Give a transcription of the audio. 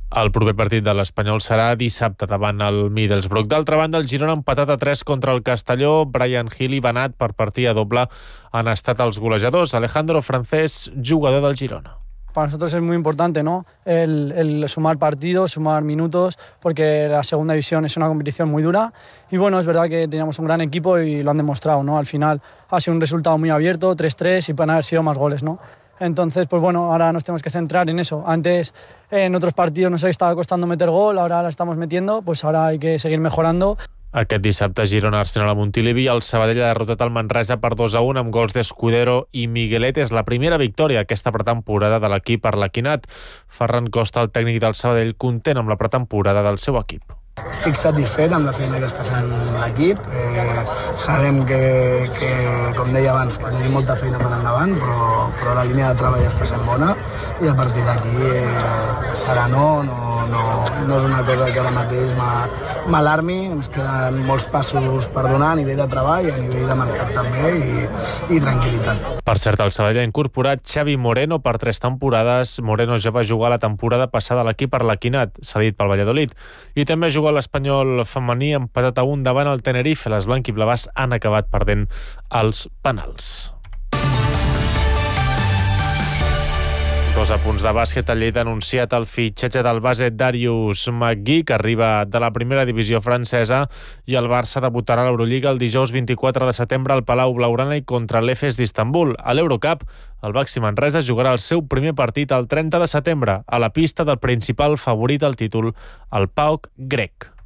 El proper partit de l'Espanyol serà dissabte davant el Middlesbrough. D'altra banda, el Girona ha empatat a 3 contra el Castelló. Brian Hill i Benat, per partida doble, han estat els golejadors. Alejandro Francés, jugador del Girona. Para nosotros es muy importante, ¿no? El sumar partidos, sumar minutos, porque la segunda división es una competición muy dura. Y bueno, es verdad que teníamos un gran equipo y lo han demostrado, ¿no? Al final ha sido un resultado muy abierto, 3-3, y pueden haber sido más goles, ¿no? Entonces, pues bueno, ahora nos tenemos que centrar en eso. Antes, en otros partidos nos estaba costando meter gol, ahora la estamos metiendo, pues ahora hay que seguir mejorando. Aquest dissabte, Girona-Arsenal a Montilivi. El Sabadell ha derrotat el Manresa per 2-1 amb gols d'Escudero i Miguelet. És la primera victòria aquesta pretemporada de l'equip arlequinat. Ferran Costa, el tècnic del Sabadell, content amb la pretemporada del seu equip. Estic satisfet amb la feina que està fent l'equip. Sabem que, com deia abans, que tenim molta feina per endavant, però la línia de treball està sent bona i a partir d'aquí serà no és una cosa que ara mateix m'alarmi. Ens queden molts passos per donar a nivell de treball, a nivell de mercat també i tranquil·litat. Per cert, el Sabadell ha incorporat Xavi Moreno per 3 temporades. Moreno ja va jugar la temporada passada a l'equip arlequinat, cedit pel Valladolid, i també ha jugat l'Espanyol femení, empatat a 1 davant el Tenerife. Les blanquiblaves han acabat perdent els penals. 2 apunts de bàsquet. El Lleida ha anunciat el fitxatge del base Darius McGee, que arriba de la primera divisió francesa, i el Barça debutarà a l'Eurolliga el dijous 24 de setembre al Palau Blaugrana i contra l'Efes d'Istanbul. A l'Eurocup, el Baxi Manresa jugarà el seu primer partit el 30 de setembre a la pista del principal favorit al títol, el PAOK grec.